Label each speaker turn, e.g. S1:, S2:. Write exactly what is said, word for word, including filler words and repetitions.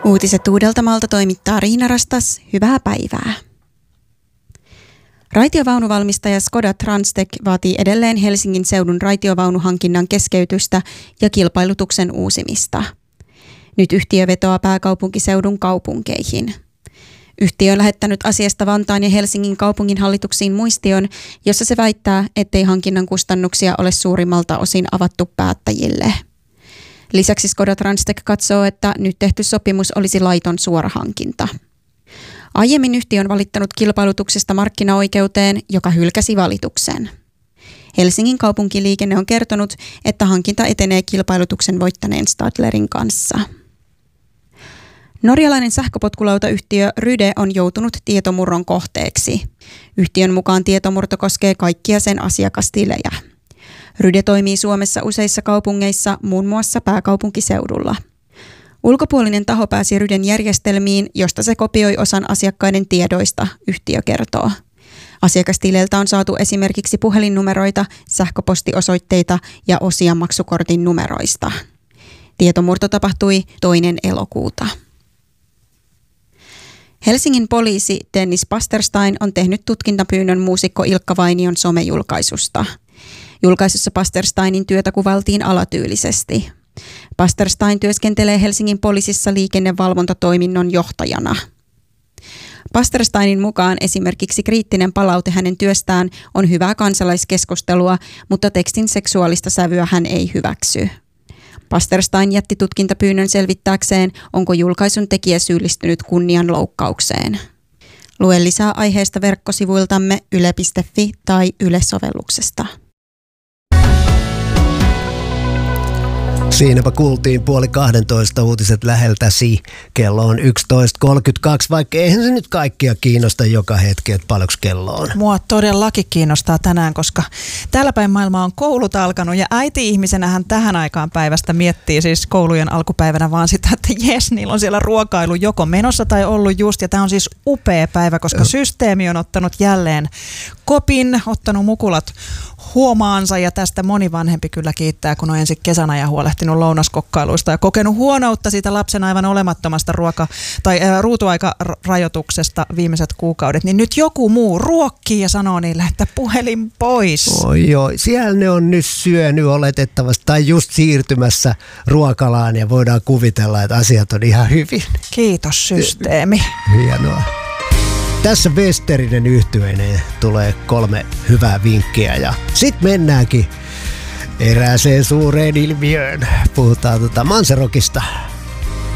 S1: Uutiset Uudeltamaalta toimittaa Riina Rastas. Hyvää päivää. Raitiovaunuvalmistaja Škoda Transtech vaatii edelleen Helsingin seudun raitiovaunuhankinnan keskeytystä ja kilpailutuksen uusimista. Nyt yhtiö vetoaa pääkaupunkiseudun kaupunkeihin. Yhtiö on lähettänyt asiasta Vantaan ja Helsingin kaupungin hallituksiin muistion, jossa se väittää, ettei hankinnan kustannuksia ole suurimmalta osin avattu päättäjille. Lisäksi Škoda Transtech katsoo, että nyt tehty sopimus olisi laiton suorahankinta. Aiemmin yhtiö on valittanut kilpailutuksesta markkinaoikeuteen, joka hylkäsi valituksen. Helsingin kaupunkiliikenne on kertonut, että hankinta etenee kilpailutuksen voittaneen Stadlerin kanssa. Norjalainen sähköpotkulautayhtiö Ryde on joutunut tietomurron kohteeksi. Yhtiön mukaan tietomurto koskee kaikkia sen asiakastilejä. Ryde toimii Suomessa useissa kaupungeissa, muun muassa pääkaupunkiseudulla. Ulkopuolinen taho pääsi Ryden järjestelmiin, josta se kopioi osan asiakkaiden tiedoista, yhtiö kertoo. Asiakastileiltä on saatu esimerkiksi puhelinnumeroita, sähköpostiosoitteita ja osia maksukortin numeroista. Tietomurto tapahtui toinen elokuuta. Helsingin poliisi Dennis Pasterstein on tehnyt tutkintapyynnön muusikko Ilkka Vainion somejulkaisusta. Julkaisussa Pastersteinin työtä kuvailtiin alatyylisesti. Pasterstein työskentelee Helsingin poliisissa liikennevalvontatoiminnon johtajana. Pastersteinin mukaan esimerkiksi kriittinen palaute hänen työstään on hyvää kansalaiskeskustelua, mutta tekstin seksuaalista sävyä hän ei hyväksy. Pasterstein jätti tutkintapyynnön selvittääkseen, onko julkaisun tekijä syyllistynyt kunnianloukkaukseen. Lue lisää aiheesta verkkosivuiltamme yle piste fi tai Yle-sovelluksesta.
S2: Siinäpä kuultiin puoli kahdentoista uutiset läheltäsi. Kello on yksitoista kolmekymmentäkaksi, vaikka eihän se nyt kaikkia kiinnosta joka hetki, että paljonko kello on.
S3: Mua todellakin kiinnostaa tänään, koska täällä päin maailma on koulut alkanut ja äiti-ihmisenähän tähän aikaan päivästä miettii siis koulujen alkupäivänä vaan sitä, että jes, niillä on siellä ruokailu joko menossa tai ollut just. Ja tämä on siis upea päivä, koska systeemi on ottanut jälleen kopin, ottanut mukulat huomaansa ja tästä moni vanhempi kyllä kiittää, kun on ensin kesänä ja huolehtinut lounaskokkailuista ja kokenut huonoutta siitä lapsen aivan olemattomasta ruoka- tai ä, ruutuaikarajoituksesta viimeiset kuukaudet, niin nyt joku muu ruokkii ja sanoo niille, että puhelin pois.
S2: Oi joo, siellä ne on nyt syönyt oletettavasti tai just siirtymässä ruokalaan ja voidaan kuvitella, että asiat on ihan hyvin.
S3: Kiitos systeemi.
S2: Hienoa. Tässä Westerinen yhtyeineen tulee kolme hyvää vinkkiä ja sit mennäänkin erääseen suureen ilmiöön. Puhutaan tota Manserokista.